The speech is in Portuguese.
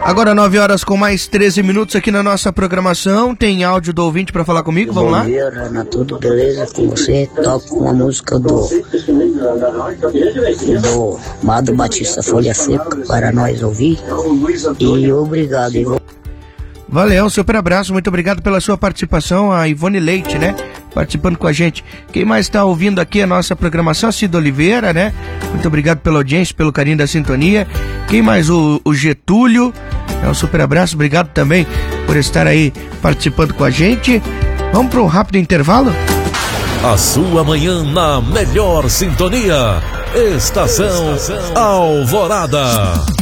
Agora 9 horas com mais 13 minutos aqui na nossa programação. Tem áudio do ouvinte para falar comigo, vamos lá? Bom dia, Rana, tudo beleza com você? Toco uma música do Mado Batista Folha Seca para nós ouvir. E obrigado, Ivone. Valeu, um super abraço, muito obrigado pela sua participação, a Ivone Leite, né? Participando com a gente. Quem mais está ouvindo aqui a nossa programação? A Cida Oliveira, né? Muito obrigado pela audiência, pelo carinho da sintonia. Quem mais? O Getúlio. Um super abraço, obrigado também por estar aí participando com a gente. Vamos para um rápido intervalo? A sua manhã na melhor sintonia. Estação Alvorada.